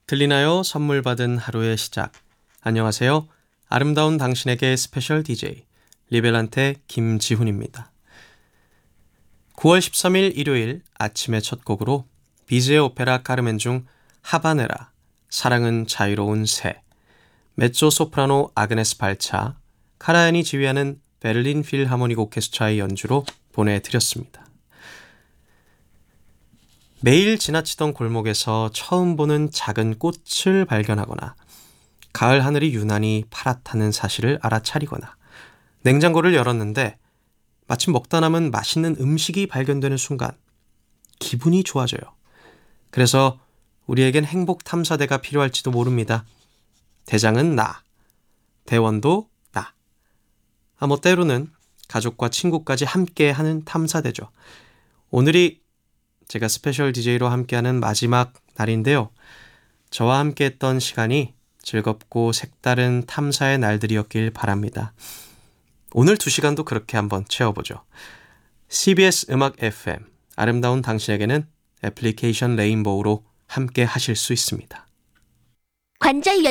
들리나요? 선물 받은 하루의 시작. 안녕하세요. 아름다운 당신에게 스페셜 DJ 리벨란테 김지훈입니다. 9월 13일 일요일 아침의 첫 곡으로 비즈의 오페라 카르멘 중 하바네라, 사랑은 자유로운 새, 메조 소프라노 아그네스 발차, 카라얀이 지휘하는 베를린 필하모닉 오케스트라의 연주로 보내드렸습니다. 매일 지나치던 골목에서 처음 보는 작은 꽃을 발견하거나 가을 하늘이 유난히 파랗다는 사실을 알아차리거나 냉장고를 열었는데 마침 먹다 남은 맛있는 음식이 발견되는 순간 기분이 좋아져요. 그래서 우리에겐 행복 탐사대가 필요할지도 모릅니다. 대장은 나, 대원도 나. 뭐 때로는 가족과 친구까지 함께하는 탐사대죠. 오늘이 제가 스페셜 DJ로 함께하는 마지막 날인데요. 저와 함께했던 시간이 즐겁고 색다른 탐사의 날들이었길 바랍니다. 오늘 2시간도 그렇게 한번 채워보죠. CBS 음악 FM, 아름다운 당신에게는 애플리케이션 레인보우로 함께 하실 수 있습니다. 관절